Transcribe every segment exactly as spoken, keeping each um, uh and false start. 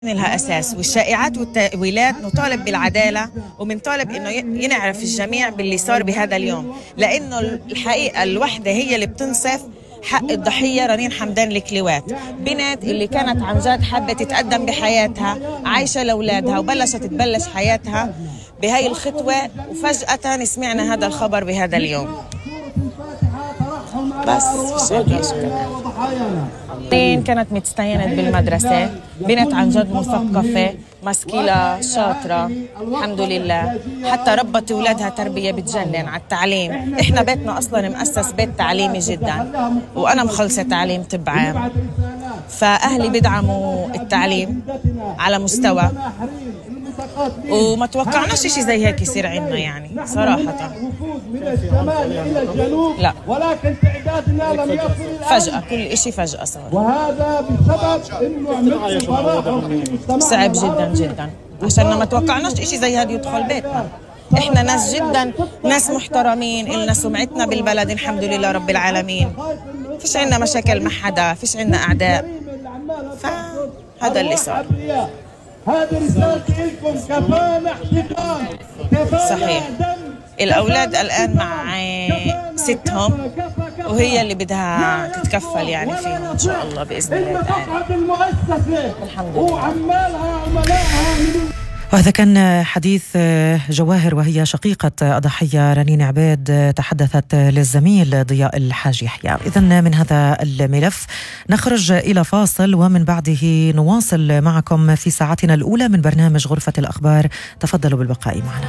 لها أساس، والشائعات والتأويلات نطالب بالعدالة، ومنطالب إنه ينعرف الجميع باللي صار بهذا اليوم، لأنه الحقيقة الوحدة هي اللي بتنصف حق الضحية رنين حمدان الكليوات، بنت اللي كانت عن جد حابة تتقدم بحياتها، عايشة لأولادها وبلشت تبلش حياتها بهاي الخطوة، وفجأة سمعنا هذا الخبر بهذا اليوم. بس اثنين كانت متستينت بالمدرسة، بنت عن جد مثقفة مسكيلة شاطرة الحمد لله، حتى ربت أولادها تربية بتجنن على التعليم. إحنا بيتنا أصلا مؤسس بيت تعليمي جدا، وأنا مخلصة تعليم طب عام، فأهلي بدعموا التعليم على مستوى، وما توقعناش شيء زي هيك يصير عنا يعني صراحة. لا، ولكن تعدادنا لم يصل فجأة، كل إشي فجأة صار، وهذا بسبب إنه صعب جدا جدا، عشان ما توقعناش إشي زي هذا يدخل بيتنا. إحنا ناس جدا ناس محترمين، إلنا سمعتنا بالبلد الحمد لله رب العالمين، فيش عنا مشاكل مع حدا، فيش عنا أعداء، فهذا اللي صار. هذه رسالتي لكم، كفانا احتقان، صحيح. الأولاد الآن مع ستهم، وهي اللي بدها تتكفل يعني فيهم إن شاء الله بإذن الله تعالى. الحمد لله. وهذا كان حديث جواهر، وهي شقيقة الضحية رنين عبيد، تحدثت للزميل ضياء الحاج يحيى. إذن من هذا الملف نخرج إلى فاصل، ومن بعده نواصل معكم في ساعتنا الأولى من برنامج غرفة الأخبار. تفضلوا بالبقاء معنا.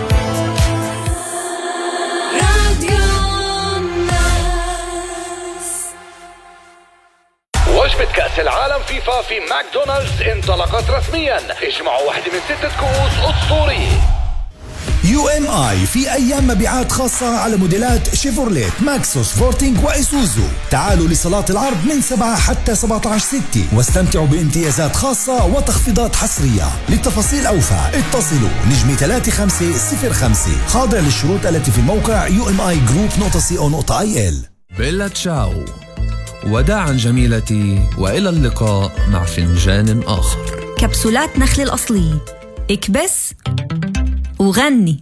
وجبة كأس العالم فيفا في ماكدونالدز انطلقت رسميا. اجمعوا واحدة من ستة كؤوس أسطوري. يو ام اي في ايام مبيعات خاصة على موديلات شيفورليت، ماكسوس، فورتينج وايسوزو. تعالوا لصالات العرض من سبعة حتى سبعة عشر ستة واستمتعوا بامتيازات خاصة وتخفيضات حصرية. للتفاصيل اوفى اتصلوا نجمة ثلاثة خمسة صفر خمسة، خاضع للشروط التي في الموقع يو ام اي جروب نقطة سي او نقطة اي ال. بيلا تشاو، وداعا جميلتي، وإلى اللقاء مع فنجان آخر. كبسولات نخل الأصلية، اكبس وغني.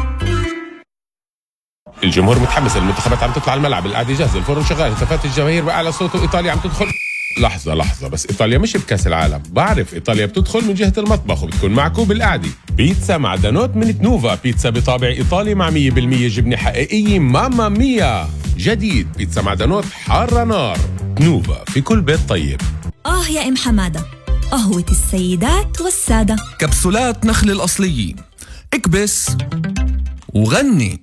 الجمهور متحمس، المنتخبات عم تطلع الملعب، القعدة جاهزة، الفرن شغال، هتافات الجماهير بأعلى صوت، وإيطاليا عم تدخل. لحظة لحظة بس، إيطاليا مش بكأس العالم. بعرف إيطاليا بتدخل من جهة المطبخ وبتكون معكم بالقعدة. بيتزا معدنوت من تنوفا، بيتزا بطابع إيطالي مع مية بالمية جبنة حقيقية ماما ميا. جديد بيتزا معدنوت حارة نار. تنوفا، في كل بيت طيب. آه يا إم حمادة، قهوة السيدات والسادة. كبسولات نخل الأصلية، اكبس وغني.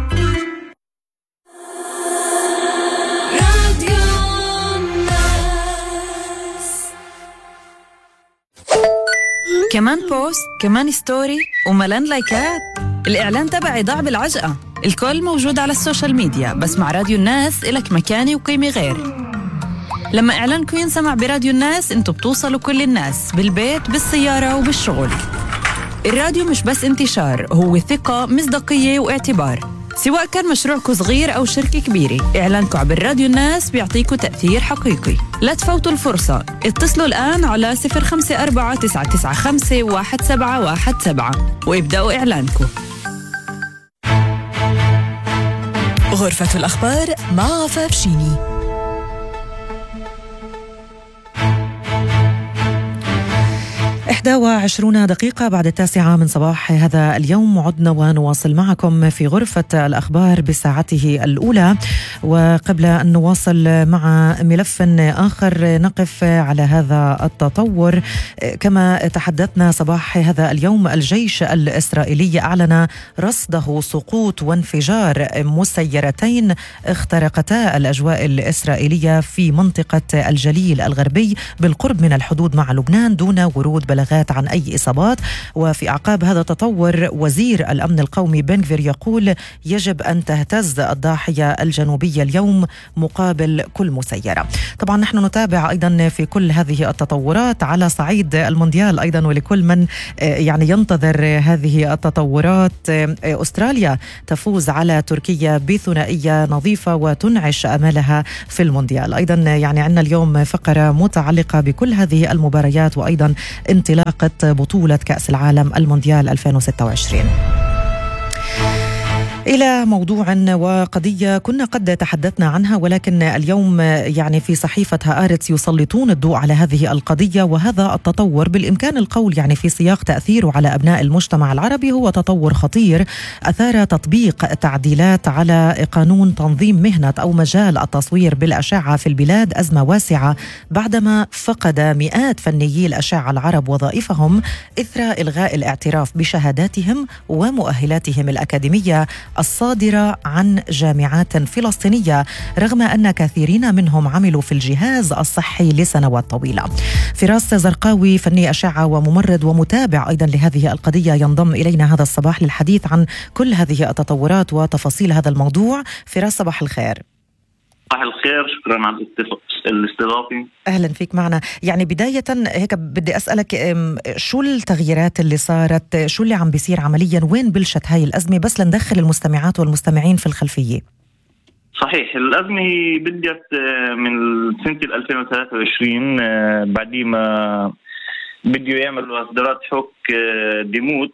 كمان بوست، كمان ستوري، وملان لايكات. الإعلان تبعي ضاع بالعجقة. الكل موجود على السوشيال ميديا، بس مع راديو الناس إلك مكاني وقيمة غير. لما إعلانكم ينسمع براديو الناس، انتوا بتوصلوا كل الناس، بالبيت، بالسيارة، وبالشغل. الراديو مش بس انتشار، هو ثقة، مصداقية، واعتبار. سواء كان مشروعكم صغير أو شركة كبيرة، إعلانكم عبر راديو الناس بيعطيكم تأثير حقيقي. لا تفوتوا الفرصة، اتصلوا الآن على صفر خمسة أربعة تسعة تسعة خمسة واحد سبعة واحد سبعة وابدأوا إعلانكم. غرفة الأخبار مع عفاف شيني. إحدى وعشرون دقيقة بعد التاسعة من صباح هذا اليوم، عدنا ونواصل معكم في غرفة الأخبار بساعته الأولى. وقبل أن نواصل مع ملف آخر، نقف على هذا التطور. كما تحدثنا صباح هذا اليوم، الجيش الإسرائيلي أعلن رصده سقوط وانفجار مسيرتين اخترقتا الأجواء الإسرائيلية في منطقة الجليل الغربي بالقرب من الحدود مع لبنان، دون ورود بلاغات تبليغات عن أي إصابات. وفي أعقاب هذا التطور وزير الأمن القومي بن غفير يقول يجب أن تهتز الضاحية الجنوبية اليوم مقابل كل مسيرة. طبعا نحن نتابع أيضا في كل هذه التطورات على صعيد المونديال أيضا، ولكل من يعني ينتظر هذه التطورات. أستراليا تفوز على تركيا بثنائية نظيفة وتنعش أمالها في المونديال. أيضا يعني عندنا اليوم فقرة متعلقة بكل هذه المباريات وأيضا انطلاقة بطولة كأس العالم المونديال ألفين وستة وعشرين. إلى موضوع وقضية كنا قد تحدثنا عنها، ولكن اليوم يعني في صحيفة هآرتس يسلطون الضوء على هذه القضية. وهذا التطور بالإمكان القول يعني في سياق تأثيره على أبناء المجتمع العربي هو تطور خطير أثار تطبيق تعديلات على قانون تنظيم مهنة أو مجال التصوير بالأشعة في البلاد أزمة واسعة بعدما فقد مئات فنيي الأشعة العرب وظائفهم إثر إلغاء الاعتراف بشهاداتهم ومؤهلاتهم الأكاديمية الصادرة عن جامعات فلسطينية، رغم أن كثيرين منهم عملوا في الجهاز الصحي لسنوات طويلة. فراس زرقاوي فني أشعة وممرض ومتابع أيضا لهذه القضية ينضم إلينا هذا الصباح للحديث عن كل هذه التطورات وتفاصيل هذا الموضوع. فراس صباح الخير. صباح الخير، شكرا على الاستضافة. أهلا فيك معنا. يعني بداية هيك بدي أسألك شو التغييرات اللي صارت، شو اللي عم بيصير عمليا، وين بلشت هاي الأزمة، بس لندخل المستمعات والمستمعين في الخلفية. صحيح، الأزمة هي بدأت من سنة ألفين وثلاثة وعشرين بعد ما بديوا يعملوا إصدارات حك ديموت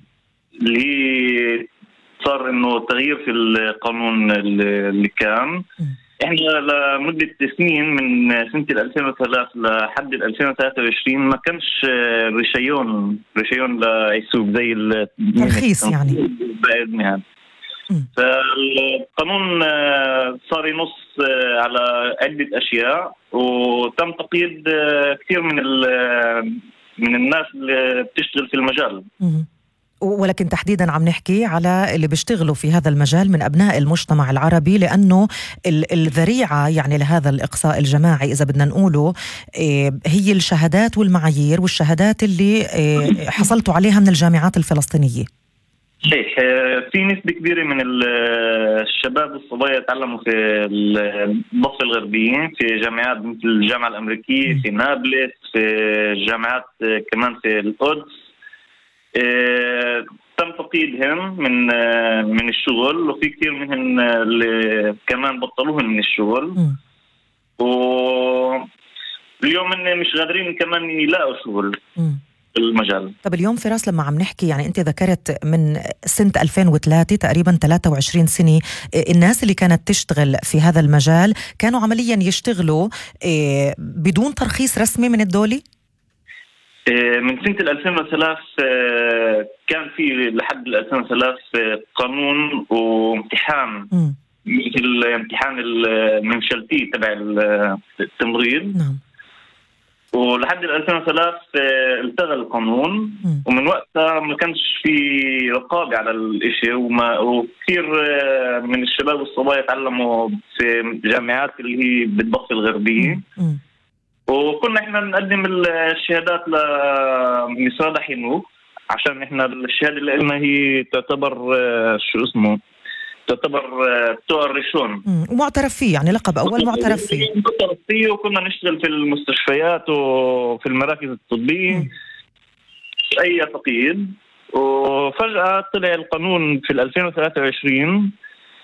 اللي صار إنه تغيير في القانون اللي كان م. احنا لمدة سنين من سنة ألفين وثلاثة لحد ألفين وثلاثة وعشرين ما كانش ريشيون ريشيون ليسوق زي الترخيص يعني. يعني. فالقانون صار ينص على عدة أشياء، وتم تقييد كثير من من الناس اللي بتشتغل في المجال. م. ولكن تحديدا عم نحكي على اللي بيشتغلوا في هذا المجال من أبناء المجتمع العربي، لأنه الذريعة يعني لهذا الإقصاء الجماعي إذا بدنا نقوله هي الشهادات والمعايير والشهادات اللي حصلتوا عليها من الجامعات الفلسطينية. صحيح، في نسبة كبيرة من الشباب والصبايا تعلموا في الضفة الغربية في جامعات مثل الجامعة الأمريكية في نابلس، في جامعات كمان في القدس. إيه، تم تقييدهم من آه، من الشغل، وفي كثير منهم اللي كمان بطلوهم من الشغل. واليوم إن مش قادرين كمان يلاقوا شغل في المجال. طب اليوم فراس لما عم نحكي يعني أنت ذكرت من سنة ألفين وثلاثة تقريبا ثلاثة وعشرين سنة، الناس اللي كانت تشتغل في هذا المجال كانوا عمليا يشتغلوا إيه بدون ترخيص رسمي من الدولة؟ من سنة ألفين وثلاثة كان في لحد ألفين وثلاثة قانون وامتحان مثل امتحان المنشلتي تبع التمريض. نعم. ولحد ألفين وثلاثة التغى القانون. م. ومن وقتها ما كانش في رقابة على الاشي، وما وكثير من الشباب والصبايا تعلموا في جامعات اللي هي بالضفة الغربية. م. وكنا احنا نقدم الشهادات لمصادة حنوك عشان احنا الشهاده اللي قلنا هي تعتبر شو اسمه تعتبر بتوع ريشون ومعترف فيه، يعني لقب اول معترف فيه معترف فيه. وكنا نشتغل في المستشفيات وفي المراكز الطبيه م. اي تقييد. وفجاه طلع القانون في ألفين وثلاثة وعشرين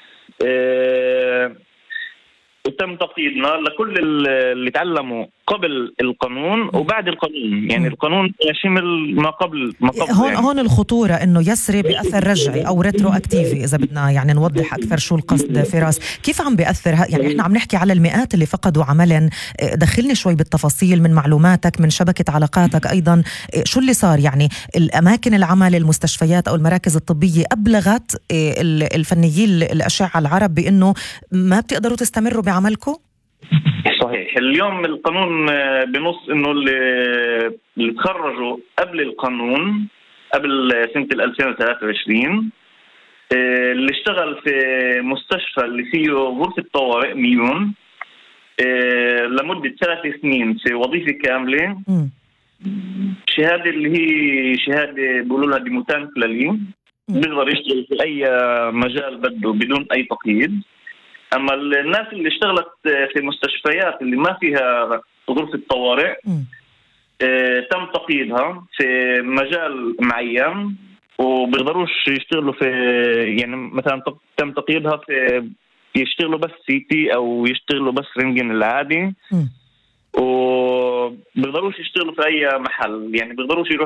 اه وتم تقييدنا لكل اللي تعلموا قبل القانون وبعد القانون، يعني القانون يشمل ما قبل ما قبل هون يعني. هون الخطورة انه يسري بأثر رجعي او ريترو اكتيفي اذا بدنا يعني نوضح اكثر شو القصد. فراس كيف عم بيأثر؟ يعني احنا عم نحكي على المئات اللي فقدوا عملا، دخلني شوي بالتفاصيل من معلوماتك من شبكة علاقاتك ايضا، شو اللي صار؟ يعني الاماكن العمل المستشفيات او المراكز الطبية ابلغت الفنيين الاشعة العرب بانه ما بتقدروا تستمروا بعملكم؟ صحيح. اليوم القانون بنص انه اللي, اللي تخرجوا قبل القانون قبل سنة ألفين وثلاثة وعشرين اللي اشتغل في مستشفى اللي فيه غرفة طوارئ ميون لمدة ثلاث سنين في وظيفة كاملة شهادة اللي هي شهادة بيقولوا لها ديموتان كلالي، بيقدر يشتغل في أي مجال بده بدون أي تقييد. أما الناس اللي اشتغلت في مستشفيات اللي ما فيها غرفة طوارئ اه تم تقييدها في مجال معين وبيقدروش يشتغلوا في، يعني مثلا تم تقييدها في يشتغلوا بس سي تي أو يشتغلوا بس رنجن العادي، وبيقدروش يشتغلوا في أي محل، يعني بيقدروش يروحوا